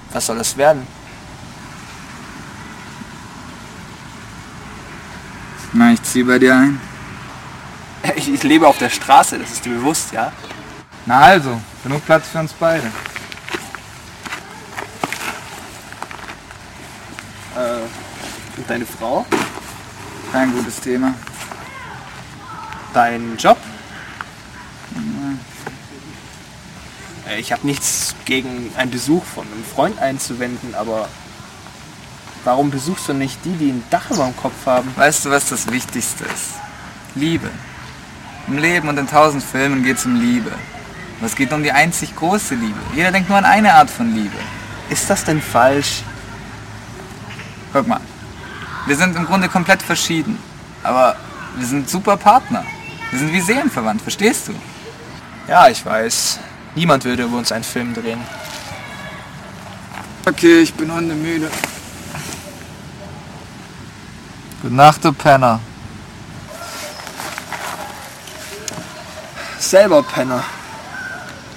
Was soll das werden? Na, ich zieh bei dir ein. Ich lebe auf der Straße, das ist dir bewusst, ja? Na also, genug Platz für uns beide. Und deine Frau? Kein gutes Thema. Dein Job? Ich habe nichts gegen einen Besuch von einem Freund einzuwenden, aber warum besuchst du nicht die, die ein Dach über dem Kopf haben? Weißt du, was das Wichtigste ist? Liebe. Im Leben und in 1000 Filmen geht es um Liebe. Aber es geht um die einzig große Liebe. Jeder denkt nur an eine Art von Liebe. Ist das denn falsch? Guck mal, wir sind im Grunde komplett verschieden. Aber wir sind super Partner. Wir sind wie seelenverwandt, verstehst du? Ja, ich weiß. Niemand würde über uns einen Film drehen. Okay, ich bin hundemüde. Gute Nacht, du Penner. Selber Penner.